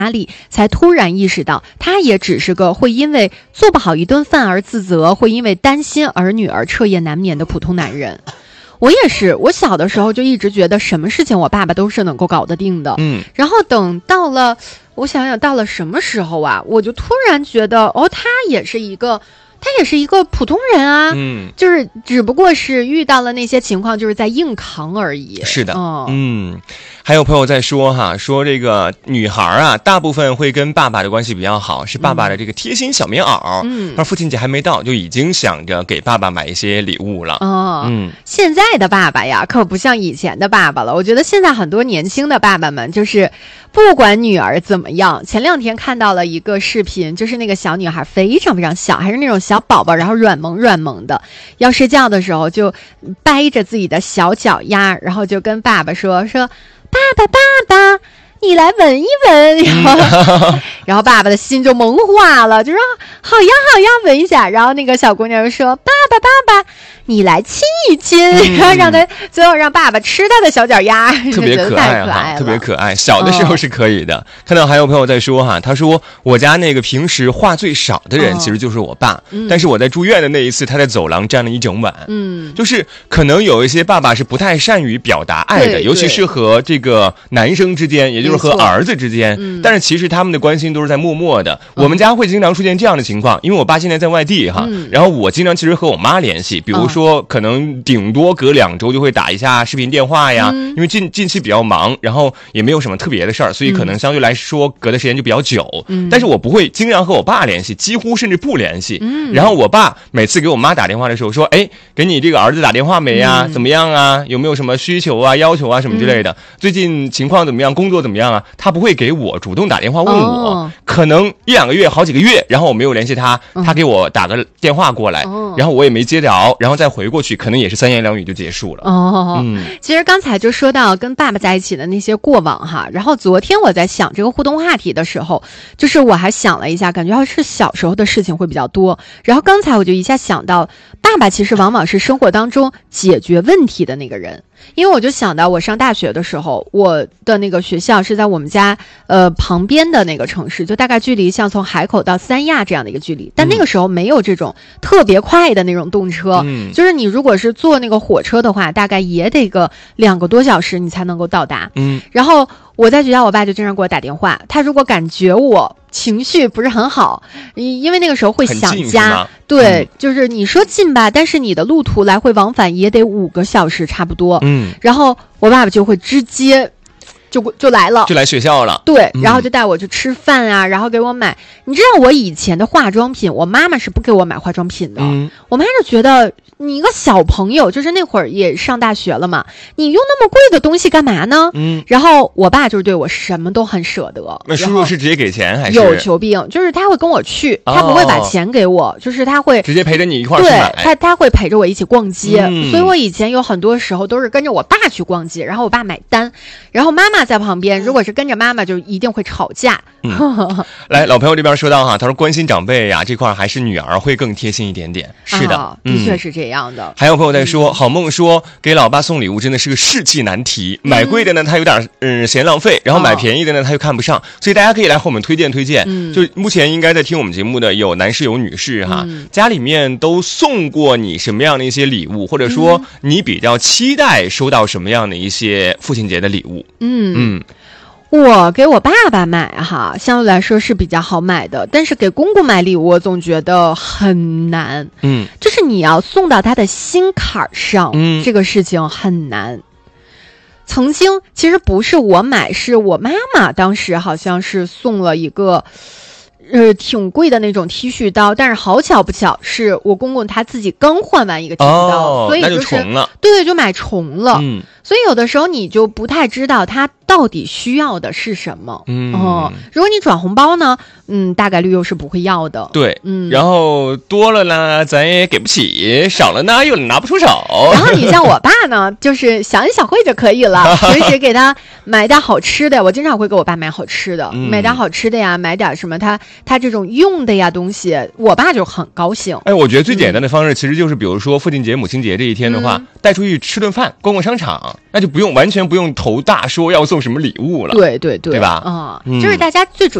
力，才突然意识到他也只是个会因为做不好一顿饭而自责，会因为担心儿女而彻夜难眠的普通男人。我也是，我小的时候就一直觉得什么事情我爸爸都是能够搞得定的。然后等到了，我想想到了什么时候啊，我就突然觉得，他也是一个普通人啊，就是只不过是遇到了那些情况，就是在硬扛而已。 是的，还有朋友在说哈，说这个女孩啊，大部分会跟爸爸的关系比较好，是爸爸的这个贴心小棉袄。而父亲节还没到，就已经想着给爸爸买一些礼物了。 现在的爸爸呀，可不像以前的爸爸了。我觉得现在很多年轻的爸爸们，就是不管女儿怎么样，前2天看到了一个视频，就是那个小女孩非常非常小，还是那种小宝宝，然后软萌软萌的，要睡觉的时候就掰着自己的小脚丫，然后就跟爸爸说爸爸，你来闻一闻。然后爸爸的心就萌化了，就说好呀，闻一下。然后那个小姑娘就说爸爸，你来亲一亲。然后让他最后让爸爸吃他的小脚丫， 特别可爱哈，特别可爱。小的时候是可以的。看到还有朋友在说哈，他说我家那个平时话最少的人其实就是我爸，但是我在住院的那一次，他在走廊站了一整晚。就是可能有一些爸爸是不太善于表达爱的，尤其是和这个男生之间，也就是和儿子之间。但是其实他们的关心都是在默默的。我们家会经常出现这样的情况，因为我爸现在在外地哈，然后我经常其实和我妈联系，比如说可能顶多隔2周就会打一下视频电话呀，因为近期比较忙，然后也没有什么特别的事儿，所以可能相对来说隔的时间就比较久。但是我不会经常和我爸联系，几乎甚至不联系。然后我爸每次给我妈打电话的时候说，给你这个儿子打电话没呀？怎么样啊？有没有什么需求啊、要求啊什么之类的？最近情况怎么样？工作怎么样啊？他不会给我主动打电话问我，可能1-2个月、好几个月，然后我没有联系他，他给我打个电话过来，然后我也没接着，然后再回过去，可能也是3言2语就结束了。 其实刚才就说到跟爸爸在一起的那些过往哈，然后昨天我在想这个互动话题的时候，就是我还想了一下，感觉要是小时候的事情会比较多。然后刚才我就一下想到，爸爸其实往往是生活当中解决问题的那个人。因为我就想到我上大学的时候，我的那个学校是在我们家旁边的那个城市，就大概距离像从海口到三亚这样的一个距离，但那个时候没有这种特别快的那种动车，就是你如果是坐那个火车的话，大概也得个2个多小时你才能够到达。然后我在学校，我爸就经常给我打电话，他如果感觉我情绪不是很好，因为那个时候会想家，对，就是你说近吧，但是你的路途来回往返也得5个小时差不多。然后我爸爸就会直接就来了， 就来学校了。 对，然后就带我去吃饭啊，然后给我买。你知道我以前的化妆品，我妈妈是不给我买化妆品的。我妈就觉得你一个小朋友，就是那会儿也上大学了嘛，你用那么贵的东西干嘛呢？然后我爸就是对我什么都很舍得。 那叔叔是直接给钱还是有求必应？就是他会跟我去，他不会把钱给我，就是他会直接陪着你一块儿去买。 对，他会陪着我一起逛街，所以我以前有很多时候都是跟着我爸去逛街，然后我爸买单，然后妈妈在旁边，如果是跟着妈妈就一定会吵架。 来，老朋友这边说到哈，他说关心长辈呀，这块还是女儿会更贴心一点点。是的， 的确是这样的。 还有朋友在说，好梦说给老爸送礼物真的是个世纪难题，买贵的呢他有点嫌浪费，然后买便宜的呢他又看不上，所以大家可以来和我们推荐。就目前应该在听我们节目的有男士有女士哈，家里面都送过你什么样的一些礼物，或者说你比较期待收到什么样的一些父亲节的礼物？ 我给我爸爸买哈，相对来说是比较好买的，但是给公公买礼物，我总觉得很难。就是你要送到他的心坎上，这个事情很难。曾经其实不是我买，是我妈妈当时好像是送了一个挺贵的那种剃须刀，但是好巧不巧是我公公他自己刚换完一个剃须刀，所以那就重了。 对，就买重了。所以有的时候你就不太知道他到底需要的是什么。如果你转红包呢，大概率又是不会要的。 对，然后多了呢咱也给不起，少了呢又拿不出手。 然后你像我爸呢，就是小恩小惠就可以了，平时给他买点好吃的，我经常会给我爸买好吃的，买点好吃的呀，买点什么他这种用的呀东西，我爸就很高兴。 我觉得最简单的方式其实就是，比如说父亲节、母亲节这一天的话，带出去吃顿饭，逛逛商场。 那就完全不用头大说要送什么礼物了。 对对对， 对吧？ 就是大家最主